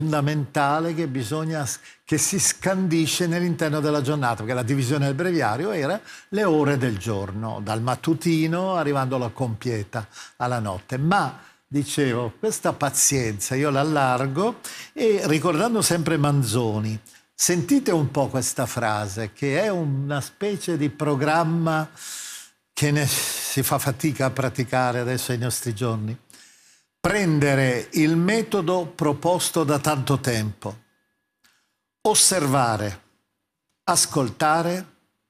fondamentale che si scandisce nell'interno della giornata, perché la divisione del breviario era le ore del giorno, dal mattutino arrivando alla compieta, alla notte. Ma, dicevo, questa pazienza io l'allargo e ricordando sempre Manzoni, sentite un po' questa frase, che è una specie di programma che si fa fatica a praticare adesso ai nostri giorni. Prendere il metodo proposto da tanto tempo, osservare, ascoltare,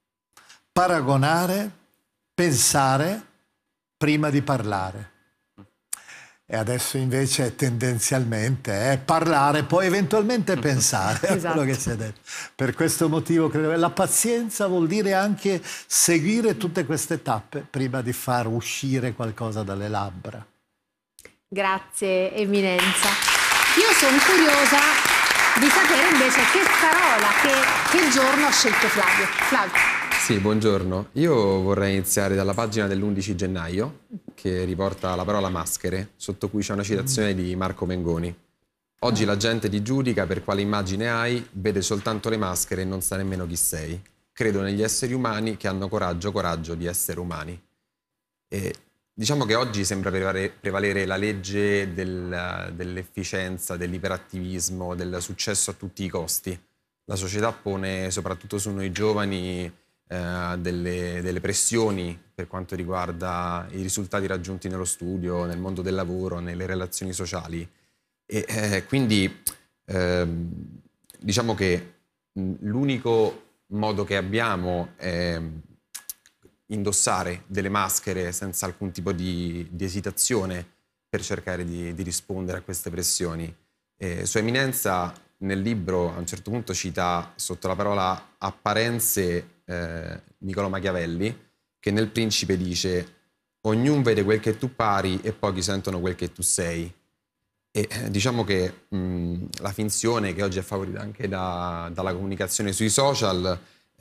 paragonare, pensare prima di parlare. E adesso invece tendenzialmente è parlare, poi eventualmente pensare a quello che si è detto. Per questo motivo credo che la pazienza vuol dire anche seguire tutte queste tappe prima di far uscire qualcosa dalle labbra. Grazie Eminenza. Io sono curiosa di sapere invece che parola, che giorno ha scelto Flavio. Flavio. Sì, buongiorno. Io vorrei iniziare dalla pagina dell'11 gennaio che riporta la parola maschere, sotto cui c'è una citazione di Marco Mengoni. Oggi la gente ti giudica per quale immagine hai, vede soltanto le maschere e non sa nemmeno chi sei. Credo negli esseri umani che hanno coraggio di essere umani. E diciamo che oggi sembra prevalere la legge dell'efficienza, dell'iperattivismo, del successo a tutti i costi. La società pone, soprattutto su noi giovani, delle pressioni per quanto riguarda i risultati raggiunti nello studio, nel mondo del lavoro, nelle relazioni sociali. E quindi diciamo che l'unico modo che abbiamo è indossare delle maschere senza alcun tipo di esitazione per cercare di rispondere a queste pressioni. Sua Eminenza nel libro a un certo punto cita sotto la parola apparenze Niccolò Machiavelli, che nel Principe dice: ognuno vede quel che tu pari e pochi sentono quel che tu sei. E diciamo che la finzione, che oggi è favorita anche dalla comunicazione sui social,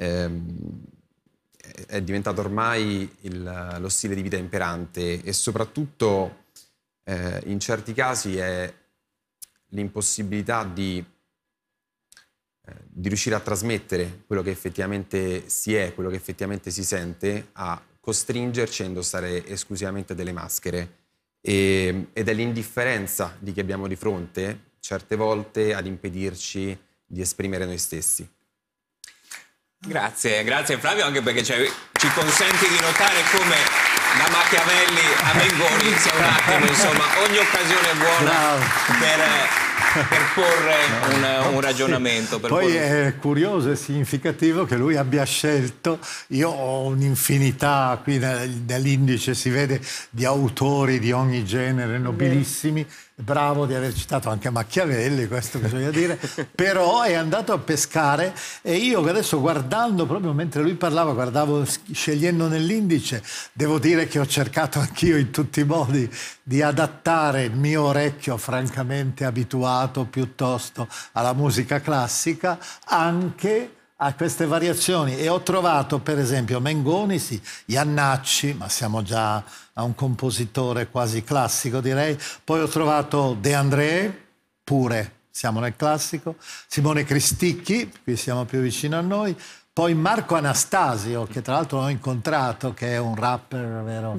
è diventato ormai lo stile di vita imperante e soprattutto in certi casi è l'impossibilità di riuscire a trasmettere quello che effettivamente si è, quello che effettivamente si sente, a costringerci a indossare esclusivamente delle maschere. Ed è l'indifferenza di chi abbiamo di fronte, certe volte, ad impedirci di esprimere noi stessi. Grazie Flavio, anche perché ci consenti di notare come da Machiavelli a Mengoni sia un attimo, insomma, ogni occasione è buona per porre un ragionamento. Sì. Poi è curioso e significativo che lui abbia scelto, io ho un'infinità, qui nell'indice si vede, di autori di ogni genere, nobilissimi, bravo di aver citato anche Machiavelli, questo bisogna dire, però è andato a pescare e io adesso guardando, proprio mentre lui parlava, guardavo scegliendo nell'indice, devo dire che ho cercato anch'io in tutti i modi di adattare il mio orecchio francamente abituato piuttosto alla musica classica anche a queste variazioni e ho trovato per esempio Mengoni, sì, Iannacci, ma siamo già a un compositore quasi classico direi, poi ho trovato De André, pure siamo nel classico, Simone Cristicchi, qui siamo più vicino a noi, poi Marco Anastasio, che tra l'altro ho incontrato, che è un rapper vero,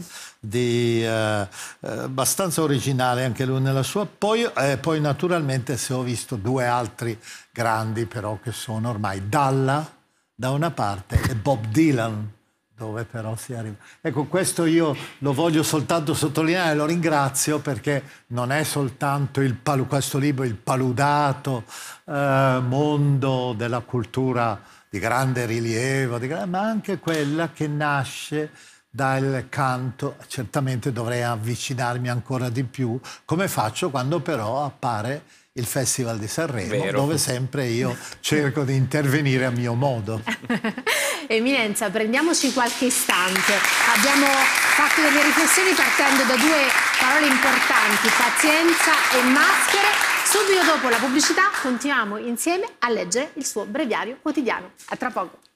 abbastanza originale anche lui nella sua, poi naturalmente se ho visto due altri grandi però che sono ormai Dalla da una parte e Bob Dylan, dove però si arriva. Ecco, questo io lo voglio soltanto sottolineare, lo ringrazio perché non è soltanto questo libro, il paludato mondo della cultura di grande rilievo, ma anche quella che nasce dal canto. Certamente dovrei avvicinarmi ancora di più, come faccio quando però appare il Festival di Sanremo, dove sempre io cerco di intervenire a mio modo. Eminenza, prendiamoci qualche istante. Abbiamo fatto delle riflessioni partendo da due parole importanti, pazienza e maschere. Subito dopo la pubblicità continuiamo insieme a leggere il suo breviario quotidiano. A tra poco.